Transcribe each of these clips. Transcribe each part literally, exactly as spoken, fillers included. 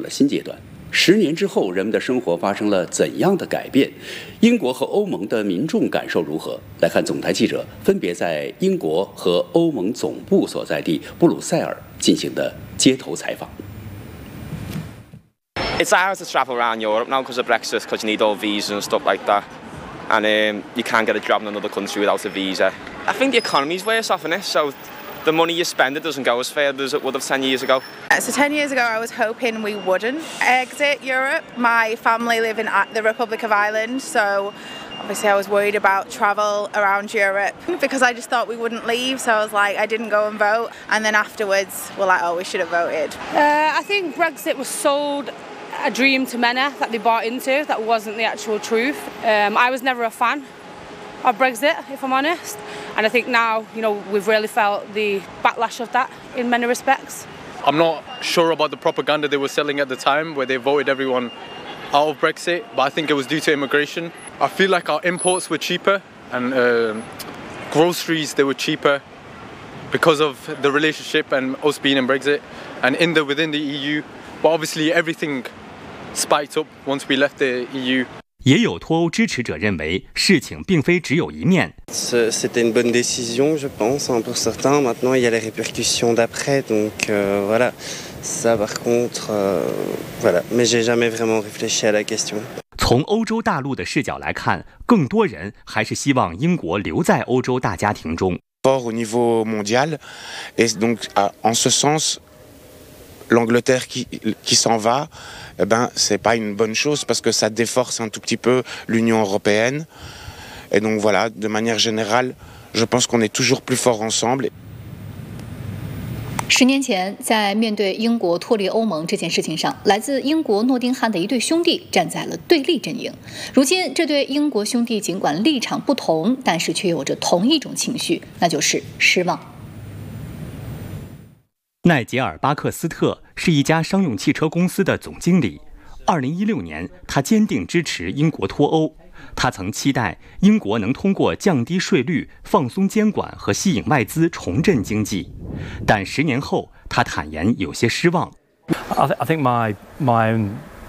了新阶段。十年之后，人们的生活发生了怎样的改变？英国和欧盟的民众感受如何？来看总台记者分别在英国和欧盟总部所在地布鲁塞尔进行的街头采访。 It's hard to travel around Europe now because of Brexit, because you need all visas and stuff like that, and um, you can't get a job in another country without a visa. I think the economy's worse off in it, so the money you spend, it doesn't go as far as it would have ten years ago. So ten years ago I was hoping we wouldn't exit Europe. My family live in the Republic of Ireland, so obviously I was worried about travel around Europe because I just thought we wouldn't leave, so I was like, I didn't go and vote, and then afterwards we're like, oh, we should have voted. Uh, I think Brexit was sold a dream to many that they bought into that wasn't the actual truth. Um, I was never a fan of Brexit, if I'm honest, and I think now, you know, we've really felt the backlash of that in many respects. I'm not sure about the propaganda they were selling at the time where they voted everyone out of Brexit, but I think it was due to immigration. I feel like our imports were cheaper and uh, groceries, they were cheaper because of the relationship and us being in Brexit and in the within the E U, but obviously everything spiked up once we left the E U. 也有脱欧支持者认为，事情并非只有一面。 C'était une bonne décision, je pense, pour certains. Maintenant, il y a les répercussions d'après, donc euh, voilà. Ça, par contre, euh, voilà. Mais j'ai jamais vraiment réfléchi à la question. 从欧洲大陆的视角来看，更多人还是希望英国留在欧洲大家庭中。 Au niveau mondial, et donc en ce sens, l'Angleterre qui qui s'en va. Eh ben, c'est pas une bonne chose parce que ça déforce un tout petit peu l'Union européenne. Et donc voilà, de manière générale, je pense qu'on est toujours plus fort ensemble. 十年前，在面对英国脱离欧盟这件事情上，来自英国诺丁汉的一对兄弟站在了对立阵营。如今，这对英国兄弟尽管立场不同，但是却有着同一种情绪，那就是失望。 奈杰尔·巴克斯特是一家商用汽车公司的总经理。二零一六年，他坚定支持英国脱欧。他曾期待英国能通过降低税率、放松监管和吸引外资重振经济。但十年后，他坦言有些失望。 I, th- I think my my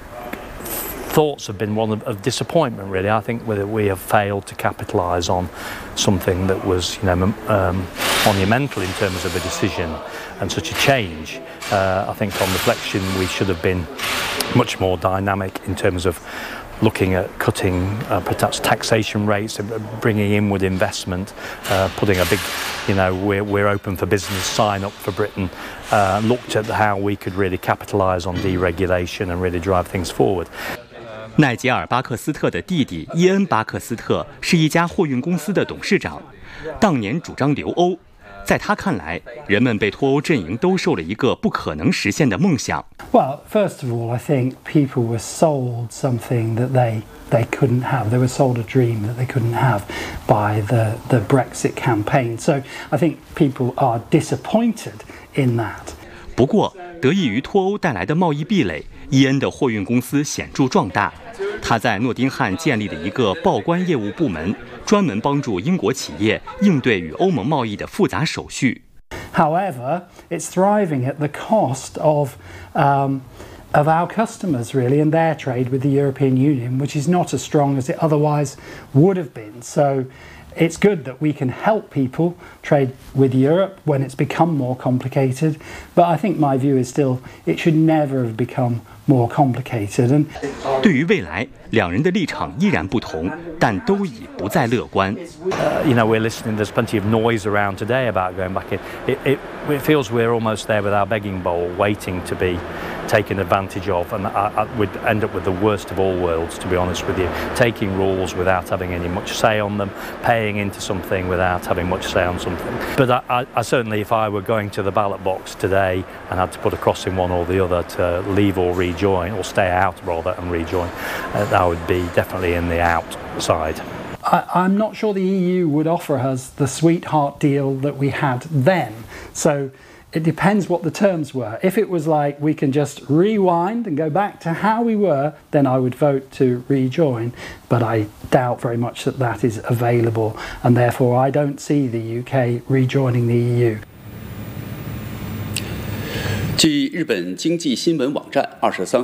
thoughts have been one of, of disappointment. Really, I think whether we have failed to capitalise on something that was, you know, um, monumental in terms of a decision and such a change. Uh, I think on reflection, we should have been much more dynamic in terms of looking at cutting uh, perhaps taxation rates, bringing inward investment, uh, putting a big, you know, we're, we're open for business sign up for Britain, uh, looked at how we could really capitalise on deregulation and really drive things forward. 奈杰尔·巴克斯特的弟弟伊恩·巴克斯特是一家货运公司的董事长，当年主张留欧。在他看来，人们被脱欧阵营兜售了一个不可能实现的梦想。 Well, first of all, I think people were sold something that they they couldn't have. They were sold a dream that they couldn't have by the the Brexit campaign. So I think people are disappointed in that. 不过，得益于脱欧带来的贸易壁垒，伊恩的货运公司显著壮大。他在诺丁汉建立了一个报关业务部门，专门帮助英国企业应对与欧盟贸易的复杂手续。 However, it's thriving at the cost of um, of our customers, really, and their trade with the European Union, which is not as strong as it otherwise would have been. So it's good that we can help people trade with Europe when it's become more complicated. But I think my view is still it should never have become more complicated. And 对于未来，两人的立场依然不同，但都已不再乐观。 Uh, you know, we're listening. There's plenty of noise around today about going back in. It, it, it feels we're almost there with our begging bowl, waiting to be taken advantage of, and I, I would end up with the worst of all worlds, to be honest with you. Taking rules without having any much say on them, paying into something without having much say on something. But I, I, I certainly, if I were going to the ballot box today and had to put a cross in one or the other to leave or rejoin, or stay out rather and rejoin, uh, that would be definitely in the out side. I, I'm not sure the E U would offer us the sweetheart deal that we had then. So it depends what the terms were. If it was like we can just rewind and go back to how we were, then I would vote to rejoin. But I doubt very much that that is available, and therefore I don't see the U K rejoining the E U. 据日本经济新闻网站二十三